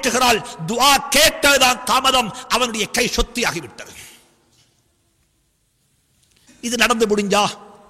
கேட்கிறாள். துஆ கேட்டதான் தாமதம், அவனுடைய கை சொத்தியாகிவிட்டது. இது நடந்து முடிஞ்சா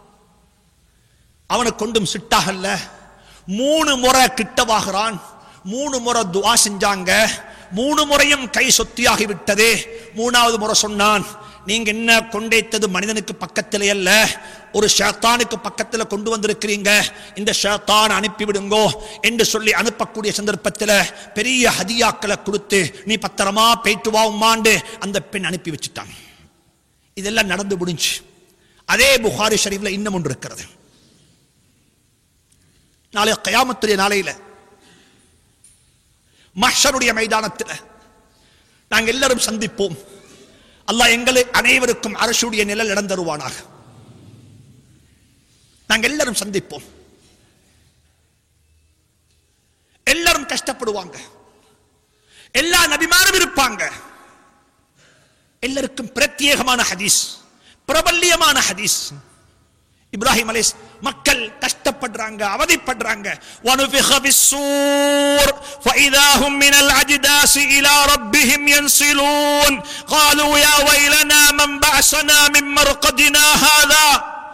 அவனை கொண்டும் சிட்டாகல்ல. 3 முறை கிட்டவாகிறான், 3 முறை துஆ செஞ்சாங்க, 3 முறையும் கை சொத்தியாகிவிட்டது. 3வது முறை சொன்னான், நீங்க என்ன கொண்டேத்தது மனிதனுக்கு பக்கத்திலே அல்ல, ஒரு ஷைத்தானுக்கு பக்கத்தில் கொண்டு வந்திருக்கிறீங்க, இந்த ஷைத்தான் அனுப்பிவிடுங்கோ என்று சொல்லி அனுப்பக்கூடிய சந்தர்ப்பத்தில் பெரிய ஹதியாக்களை கொடுத்து நீ பத்திரமா போயிட்டு வா உம்மாண்டு அந்த பெண் அனுப்பி வச்சுட்டான். இதெல்லாம் நடந்து முடிஞ்சு. அதே புகாரி ஷரீஃப்ல இன்னும் ஒன்று இருக்கிறது. நாளை கியாமத்துடைய நாளையில மஹ்ஷருடைய மைதானத்தில் நாங்கள் எல்லாரும் சந்திப்போம். அல்லாஹ் எங்களை அனைவருக்கும் அரசுடைய நிழல் இடம் தருவானாக. நாங்கள் எல்லாரும் சந்திப்போம். எல்லாரும் கஷ்டப்படுவாங்க, எல்லா நபிமாரும் இருப்பாங்க. எல்லாருக்கும் பிரத்யேகமான ஹதீஸ், பிரபல்யமான ஹதீஸ். இப்ராஹிம் அலைஹிஸ் மக்கள் கஷ்டப்படுறாங்க, அவதிப்படுறாங்க. وَنُفِخَ بِالصُّورِ فَإِذَا هُمْ مِنَ الْأَجْدَاثِ إِلَى رَبِّهِمْ يَنْسِلُونَ قَالُوا يَا وَيْلَنَا مَنْ بَعَثَنَا مِنْ مَرْقَدِنَا هَذَا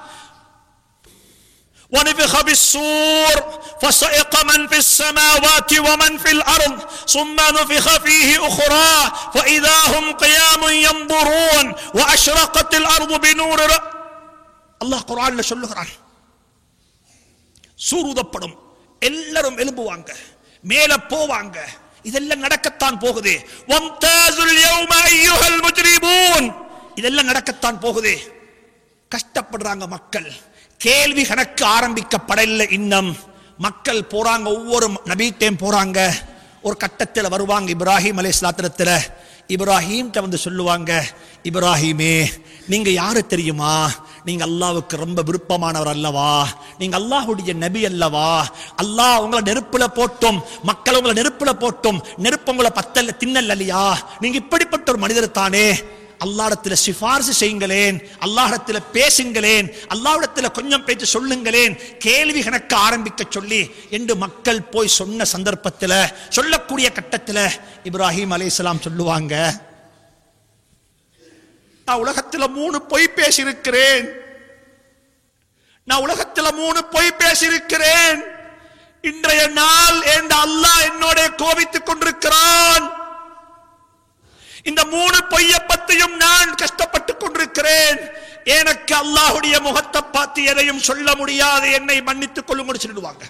وَنُفِخَ بِالصُّورِ فَصَعِقَ مَنْ فِي السَّمَاوَاتِ وَمَنْ فِي الْأَرْضِ ثُمَّ نُفِخَ فِيهِ أُخْرَى فَإِذَا هُمْ قِيَامٌ يَنْظُرُونَ وَأَشْرَقَتِ الْأَرْضُ بِنُورِ அல்லாஹ் குர்ஆன்ல சொல்லுகிறான், சூருதப்படும், எல்லாரும் எழும்புவாங்க, மேல போவாங்க. இதெல்லாம் நடக்கத்தான் போகுது. வம்தாஸுல் யௌம அய்யுஹல் முஜ்ரிமூன், இதெல்லாம் நடக்கத்தான் போகுது. கஷ்டப்படுறாங்க மக்கள். கேள்வி கணக்கு ஆரம்பிக்கப்படல. இன்னும் மக்கள் போறாங்க, ஒவ்வொரு நபிட்டையும் போறாங்க. ஒரு கட்டத்தில் வருவாங்க இப்ராஹிம் அலைஹிஸ்ஸலாத்துல. இப்ராஹிம் வந்து சொல்லுவாங்க, இப்ராஹிமே நீங்க யாரு தெரியுமா? நீங்க அல்லாஹ்வுக்கு ரொம்ப விருப்பமானவர் அல்லவா? நீங்க அல்லாஹ்வுடைய நபி அல்லவா? அல்லாஹ் உங்களை நெருப்புல போட்டும், மக்கள் உங்களை நெருப்புல போட்டும், நெருப்பு உங்களை பத்தல்ல தின்னல் இல்லையா? நீங்க இப்படிப்பட்ட ஒரு மனிதர் தானே. அல்லாஹ்விடத்தில் சிபாரிசு செய்யுங்களேன், அல்லாஹ்விடத்தில் பேசுங்களேன், அல்லாஹ்விடத்தில் கொஞ்சம் பேச்சு சொல்லுங்களேன், கேள்வி கணக்கு ஆரம்பிக்க சொல்லி என்று மக்கள் போய் சொன்ன சந்தர்ப்பத்தில், சொல்லக்கூடிய கட்டத்தில் இப்ராஹிம் அலைஹிஸ்ஸலாம் சொல்லுவாங்க, நான் உலகத்தில் 3 பொய் பேசியிருக்கிறேன், நான் உலகத்தில் 3 பொய் பேசியிருக்கிறேன். இன்றைய நாள் என்ற அல்லாஹ் என்னோட கோபித்துக் கொண்டிருக்கிறான். இந்த 3 பொய்ய பத்தியும் நான் கஷ்டப்பட்டுக் கொண்டிருக்கிறேன். எனக்கு அல்லாஹ்வுடைய முகத்தை பார்த்து எதையும் சொல்ல முடியாது, என்னை மன்னித்துக் கொள்ளுங்கள் சொல்லுவாங்க.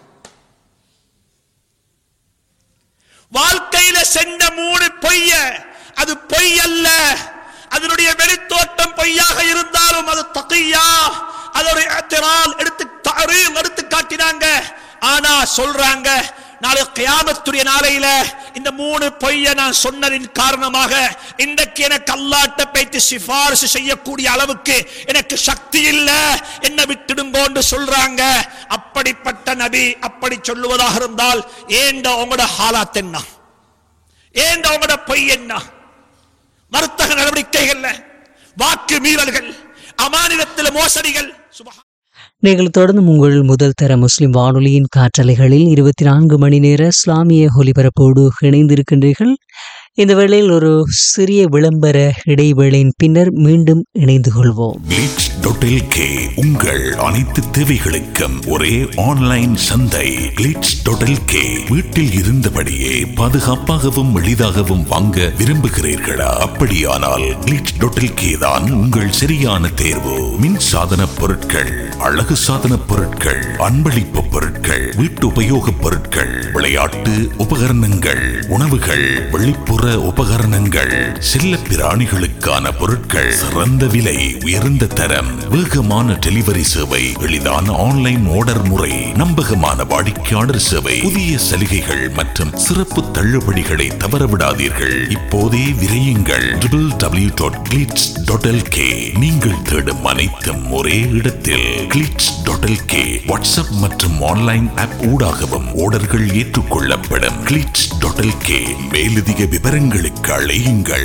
வாழ்க்கையில சென்ற 3 பொய்ய, அது பொய் அல்ல, அதனுடைய வெளித்தோட்டம் பொய்யாக இருந்தாலும் அது தகியா, அதோட இஅ்திரால் எடுத்து காட்டினாங்க. ஆனா சொல்றாங்க, நாளை கியாமத்துடைய நாளையில இந்த 3 பொய்ய நான் சொன்னதின் காரணமாக இன்றைக்கு எனக்கு அல்லாஹ்ட்ட போய்ட்டு சிபாரிசு செய்யக்கூடிய அளவுக்கு எனக்கு சக்தி இல்ல, என்ன விட்டுடுங்கோன்னு சொல்றாங்க. அப்படிப்பட்ட நபி அப்படி சொல்லுவதாக இருந்தால் ஏண்ட உங்களோட ஹாலாத் என்ன? ஏண்ட உங்களோட பொய் என்ன? வர்த்தக நடவடிக்கைகள், வாக்கு மீறல்கள், அமானிதத்தில் மோசடிகள். நீங்கள் தொடர்ந்து உங்கள் முதல் தர முஸ்லிம் வானொலியின் காற்றலைகளில் 24 மணி நேர இஸ்லாமிய ஒலிபரப்போடு இணைந்திருக்கின்றீர்கள். இந்த வேளையில் ஒரு சிறிய விளம்பர இடைவேளையின் பின்னர் மீண்டும் இணைந்து கொள்வோம். glitch.lk உங்கள் அனைத்து தேவைகளுக்கும் ஒரே ஆன்லைன் சந்தை. glitch.lk வீட்டில் இருந்தபடியே பாதுகாப்பாகவும் எளிதாகவும் வாங்க விரும்புகிறீர்களா? அப்படியானால் glitch.lk தான் உங்கள் சரியான தேர்வு. மின் சாதன பொருட்கள், அழகு சாதன பொருட்கள், அன்பளிப்பு பொருட்கள், வீட்டு உபயோக பொருட்கள், விளையாட்டு உபகரணங்கள், உணவுகள், வெளிப்புற உபகரணங்கள், செல்ல பிராணிகளுக்கான பொருட்கள், சிறந்த விலை, உயர்ந்த தரம், வேகமான டெலிவரி சேவை, எளிதான ஆன்லைன் ஆர்டர் முறை, நம்பகமான வாடிக்கையாளர் சேவை, புதிய சலுகைகள் மற்றும் சிறப்பு தள்ளுபடிகளை தவறவிடாதீர்கள். இப்போதே விரையுங்கள் www.glitch.lk. நீங்கள் தேடும் அனைத்தும் ஒரே இடத்தில். glitch.lk வாட்ஸ்அப் மற்றும் ஆன்லைன் ஆப் ஊடாகவும் ஆர்டர்கள் ஏற்றுக்கொள்ளப்படும். glitch.lk மேலதிக விவரங்களுக்கு அழையுங்கள்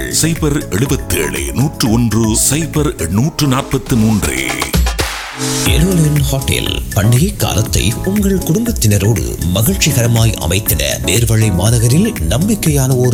077-101-0843. எருலன் ஹோட்டல் பண்டிகை காலத்தை உங்கள் குடும்பத்தினரோடு மகிழ்ச்சிகரமாய் அமைத்திட நேர்வழி மாநகரில் நம்பிக்கையான ஒரு